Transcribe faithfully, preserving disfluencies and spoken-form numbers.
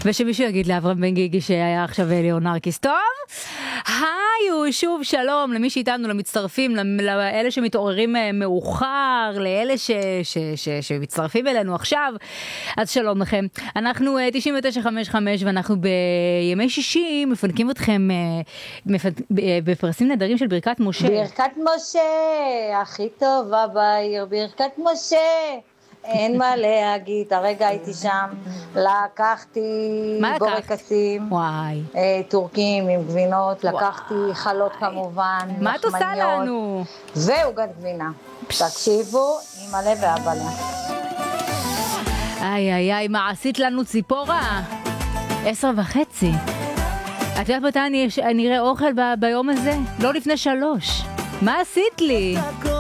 ושמישהו יגיד לאברהם בן גיגי שהיה עכשיו ליאונרקיס. טוב, היו, שוב שלום למי שאיתנו, למצטרפים, לאלה שמתעוררים מאוחר, לאלה ש, ש, ש, שמצטרפים אלינו עכשיו. אז שלום לכם. אנחנו תשעים ותשע חמש חמש ואנחנו בימי שישי מפנקים אתכם בפרסים נהדרים של ברכת משה. ברכת משה, הכי טובה בעיר, ברכת משה. אין מה להגיד, הרגע הייתי שם, לקחתי בורקסים, טורקים עם גבינות, לקחתי חלות כמובן, מה את עושה לנו? ועוגת גבינה. תקשיבו, אמא לב ואבא לה. איי איי איי, מה עשית לנו ציפורה? עשר וחצי. את יודעת מתי אני אראה אוכל ביום הזה? לא לפני שלוש. מה עשית לי?